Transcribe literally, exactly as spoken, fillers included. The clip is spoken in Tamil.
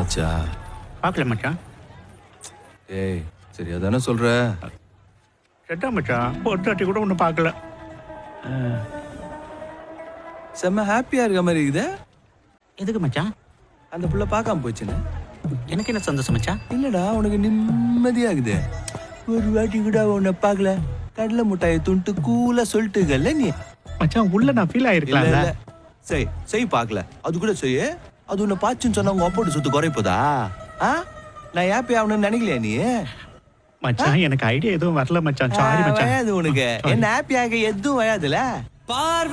பார்த்தாச்சா? பார்க்கல மச்சான். ஏய் சரியா தானே சொல்ற? செட்டா மச்சான், பொட்டாட்டி கூட ஒன்றும் பார்க்கல. செம்ம ஹாப்பியா இருக்க மாதிரி இருக்குதே. எதுக்கு மச்சான்? அந்த புள்ள பார்க்காம போச்சுன்னு. எனக்கு என்ன சந்தோஷம் மச்சான்? இல்லடா உனக்கு நிம்மதியாகுது. ஒரு வாட்டி கூட உன்னை பார்க்கல, கடலை முட்டாயை துண்டு கூலா சொல்லிட்டுகல்ல நீ. மச்சான் உள்ள நான் ஃபீல் ஆயிருக்கல. சரி செய் பார்க்கல, அது கூட செய்ய. அது உன்னை பாச்சுன்னு சொன்னா உங்க அப்போட்டு சொத்து குறைப்பதா? ஆ நான் ஹாப்பி ஆகணும்னு நினைக்கலையா நீ? மச்சான் எனக்கு ஐடியா எதுவும் வரல மச்சான். சாரி மச்சான். வயாது உனக்கு. என்ன ஹாப்பி ஆக எதுவும் வயாதுல.